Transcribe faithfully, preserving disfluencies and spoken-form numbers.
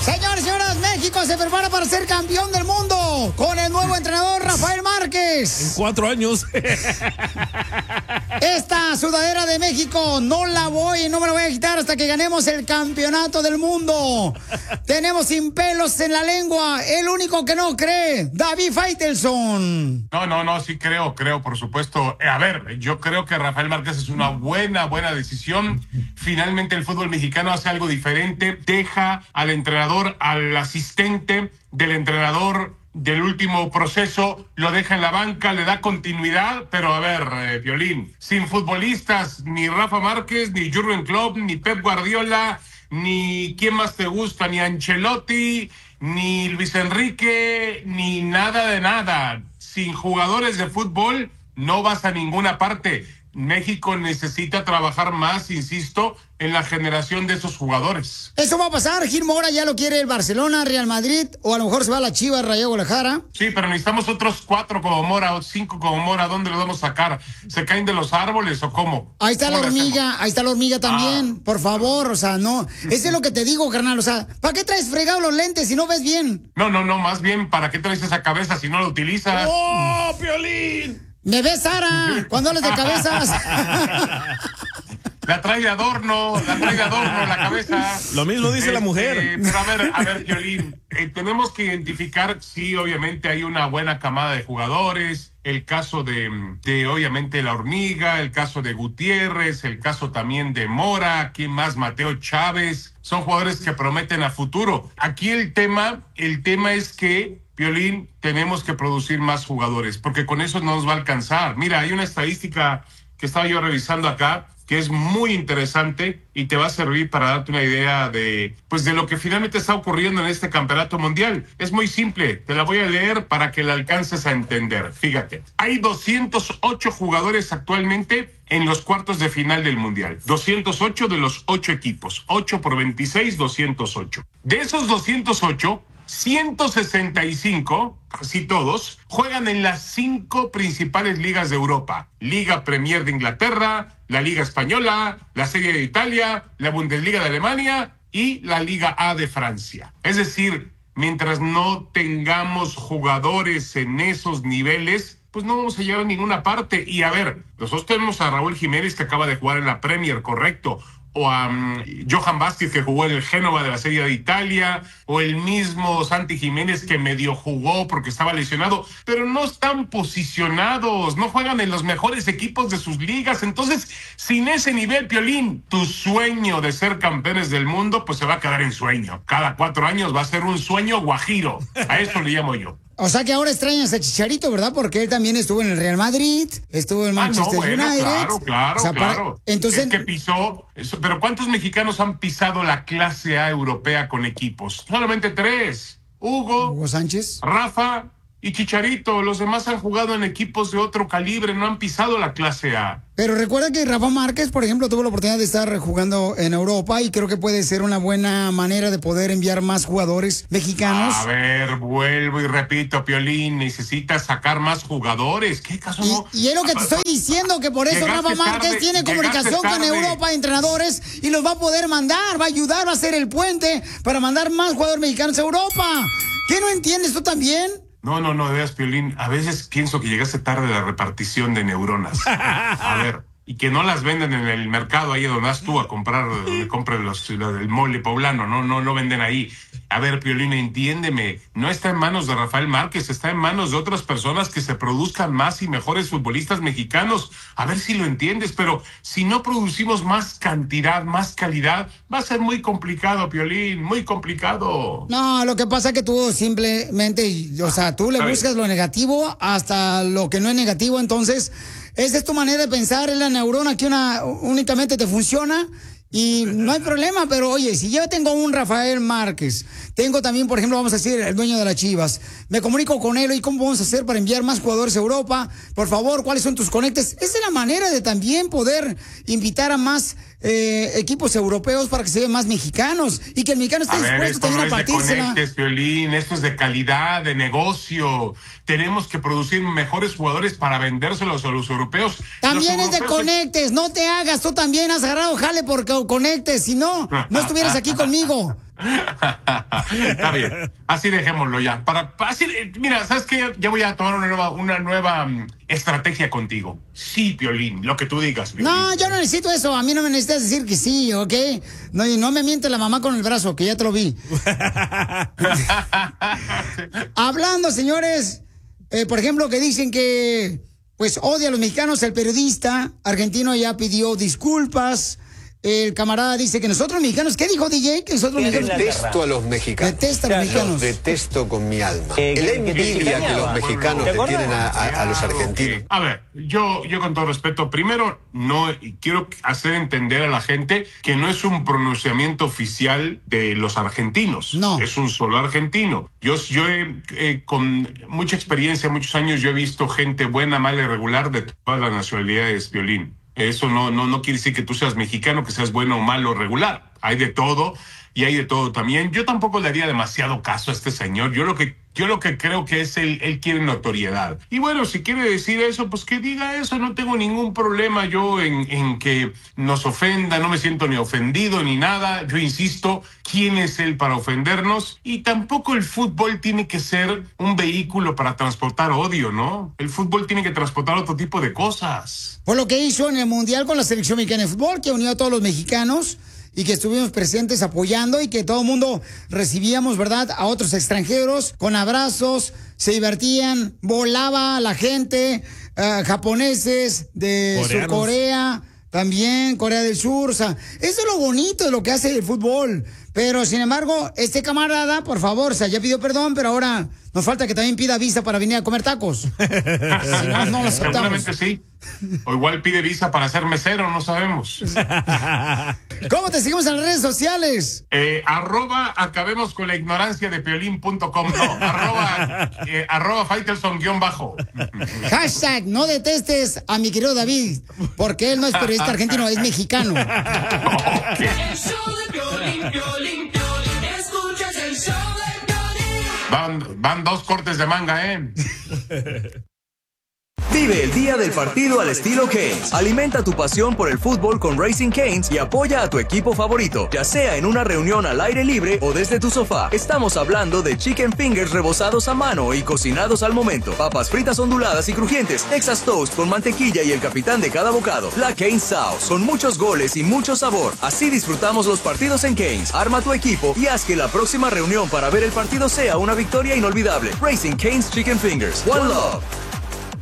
Señores y señoras, México se prepara para ser campeón del mundo con el nuevo entrenador Rafael Márquez. En cuatro años. Esta sudadera de México no la voy, no me la voy a quitar hasta que ganemos el campeonato del mundo. Tenemos sin pelos en la lengua, el único que no cree, David Faitelson. No, no, no, sí creo, creo, por supuesto. Eh, a ver, yo creo que Rafael Márquez es una buena, buena decisión. Finalmente el fútbol mexicano hace algo diferente, deja al entrenador, al asistente del entrenador del último proceso, lo deja en la banca, le da continuidad, pero a ver, eh, Piolín, sin futbolistas, ni Rafa Márquez, ni Jürgen Klopp, ni Pep Guardiola, ni quién más te gusta, ni Ancelotti, ni Luis Enrique, ni nada de nada. Sin jugadores de fútbol no vas a ninguna parte. México necesita trabajar más, insisto, en la generación de esos jugadores. Eso va a pasar. Gil Mora ya lo quiere el Barcelona, Real Madrid, o a lo mejor se va a la Chivas, Rayo Guadalajara. Sí, pero necesitamos otros cuatro como Mora o cinco como Mora. ¿Dónde los vamos a sacar? ¿Se caen de los árboles o cómo? Ahí está la ¿Cómo le hormiga, hacemos? ahí está la hormiga también. Ah. Por favor, o sea, no. Eso es lo que te digo, carnal. O sea, ¿para qué traes fregado los lentes si no ves bien? No, no, no, más bien, ¿para qué traes esa cabeza si no la utilizas? ¡Oh, Piolín! ¿Me ves, Sara? Cuando hables de cabezas. La trae de adorno, la trae de adorno la cabeza. Lo mismo dice Este, la mujer. Pero a ver, a ver, Piolín, eh, tenemos que identificar, sí, obviamente hay una buena camada de jugadores, el caso de, de, obviamente, la hormiga, el caso de Gutiérrez, el caso también de Mora, ¿quién más? Mateo Chávez, son jugadores que prometen a futuro. Aquí el tema, el tema es que, Piolín, tenemos que producir más jugadores, porque con eso no nos va a alcanzar. Mira, hay una estadística que estaba yo revisando acá, que es muy interesante y te va a servir para darte una idea de, pues, de lo que finalmente está ocurriendo en este campeonato mundial. Es muy simple, te la voy a leer para que la alcances a entender. Fíjate, hay doscientos ocho jugadores actualmente en los cuartos de final del mundial. doscientos ocho de los ocho equipos. ocho por veintiséis, doscientos ocho. De esos doscientos ocho, ciento sesenta y cinco, casi todos, juegan en las cinco principales ligas de Europa. Liga Premier de Inglaterra, la Liga Española, la Serie de Italia, la Bundesliga de Alemania y la Liga A de Francia. Es decir, mientras no tengamos jugadores en esos niveles, pues no vamos a llegar a ninguna parte. Y a ver, nosotros tenemos a Raúl Jiménez, que acaba de jugar en la Premier, correcto, o a um, Johan Vázquez, que jugó en el Génova de la Serie de Italia, o el mismo Santi Jiménez, que medio jugó porque estaba lesionado, pero no están posicionados, no juegan en los mejores equipos de sus ligas. Entonces, sin ese nivel, Piolín, tu sueño de ser campeones del mundo, pues se va a quedar en sueño. Cada cuatro años va a ser un sueño guajiro, a eso le llamo yo. O sea que ahora extrañas a Chicharito, ¿verdad? Porque él también estuvo en el Real Madrid, estuvo en Manchester ah, no, bueno, United. Claro, claro, o sea, para... claro. Entonces... Es que pisó, eso, pero ¿cuántos mexicanos han pisado la clase A europea con equipos? Solamente tres. Hugo, Hugo Sánchez, Rafa y Chicharito. Los demás han jugado en equipos de otro calibre, no han pisado la clase A. Pero recuerda que Rafa Márquez, por ejemplo, tuvo la oportunidad de estar jugando en Europa y creo que puede ser una buena manera de poder enviar más jugadores mexicanos. A ver, vuelvo y repito, Piolín, necesitas sacar más jugadores. ¿Qué caso no? Y, y es lo que te estoy diciendo, que por eso Llegaste Rafa Márquez tarde, tiene comunicación llegaste con tarde. Europa, entrenadores, y los va a poder mandar, va a ayudar, va a ser el puente para mandar más jugadores mexicanos a Europa. ¿Qué no entiendes tú también? No, no, no, veas, Piolín, a veces pienso que llegaste tarde a la repartición de neuronas. A ver, y que no las venden en el mercado ahí donde vas tú a comprar, donde compras los, los del mole poblano, no, no, no venden ahí. A ver, Piolín, entiéndeme, no está en manos de Rafael Márquez, está en manos de otras personas que se produzcan más y mejores futbolistas mexicanos. A ver si lo entiendes, pero si no producimos más cantidad, más calidad, va a ser muy complicado, Piolín, muy complicado. No, lo que pasa es que tú simplemente, o sea, tú le buscas lo negativo hasta lo que no es negativo, entonces, esa es tu manera de pensar, es la neurona que una únicamente te funciona. Y no hay problema, pero oye, si yo tengo un Rafael Márquez, tengo también, por ejemplo, vamos a decir, el dueño de las Chivas, me comunico con él, ¿y cómo vamos a hacer para enviar más jugadores a Europa? Por favor, ¿cuáles son tus conectes? Esa es la manera de también poder invitar a más eh, equipos europeos para que se vean más mexicanos y que el mexicano esté a ver, dispuesto esto también no a es de partírsela. conectes, Piolín, esto es de calidad, de negocio. Tenemos que producir mejores jugadores para vendérselos a los europeos. También Los es de europeos conectes, no te hagas, tú también has agarrado jale porque lo conectes, si no, no estuvieras aquí conmigo. Está bien, así dejémoslo ya. Para, así, mira, ¿sabes qué? Ya voy a tomar una nueva, una nueva um, estrategia contigo. Sí, Piolín, lo que tú digas, Piolín. No, yo no necesito eso. A mí no me necesitas decir que sí, ¿ok? No, y no me miente la mamá con el brazo, que ya te lo vi. Hablando, señores, eh, por ejemplo, que dicen que pues odia a los mexicanos, el periodista argentino ya pidió disculpas. El camarada dice que nosotros mexicanos, ¿qué dijo D J? Que nosotros mexicanos... Detesto a los mexicanos. Detesta a los mexicanos. Los detesto con mi alma. Eh, la envidia que los mexicanos le tienen a, a, a los argentinos. A ver, yo, yo con todo respeto, primero, no quiero hacer entender a la gente que no es un pronunciamiento oficial de los argentinos. No. Es un solo argentino. Yo, yo he, eh, con mucha experiencia, muchos años, yo he visto gente buena, mala y regular de todas las nacionalidades, Piolín. Eso no, no, no quiere decir que tú seas mexicano, que seas bueno o malo o regular. Hay de todo y hay de todo también. Yo tampoco le haría demasiado caso a este señor. Yo lo que, yo lo que creo que es él, él quiere notoriedad. Y bueno, si quiere decir eso, pues que diga eso. No tengo ningún problema yo en, en que nos ofenda. No me siento ni ofendido ni nada. Yo insisto, ¿quién es él para ofendernos? Y tampoco el fútbol tiene que ser un vehículo para transportar odio, ¿no? El fútbol tiene que transportar otro tipo de cosas. Por lo que hizo en el Mundial con la selección mexicana de fútbol, que unió a todos los mexicanos y que estuvimos presentes apoyando y que todo el mundo recibíamos, ¿verdad?, a otros extranjeros con abrazos, se divertían, volaba la gente, uh, japoneses de Coreanos. Surcorea, también Corea del Sur, o sea, eso es lo bonito de lo que hace el fútbol. Pero, sin embargo, este camarada, por favor, o sea, ya pidió perdón, pero ahora nos falta que también pida visa para venir a comer tacos. Si no, no lo aceptamos. Seguramente sí. O igual pide visa para ser mesero, no sabemos. ¿Cómo te seguimos en las redes sociales? Eh, arroba acabemos con la ignorancia de piolín punto com. No, arroba, eh, arroba Faitelson guión bajo. Hashtag no detestes a mi querido David, porque él no es periodista argentino, es mexicano. Okay. Van, van dos cortes de manga, ¿eh? Vive el día del partido al estilo Canes. Alimenta tu pasión por el fútbol con Raising Cane's y apoya a tu equipo favorito, ya sea en una reunión al aire libre o desde tu sofá. Estamos hablando de chicken fingers rebozados a mano y cocinados al momento, papas fritas onduladas y crujientes, Texas Toast con mantequilla y el capitán de cada bocado, la Cane's Sauce, con muchos goles y mucho sabor. Así disfrutamos los partidos en Cane's. Arma tu equipo y haz que la próxima reunión para ver el partido sea una victoria inolvidable. Raising Cane's Chicken Fingers. One Love.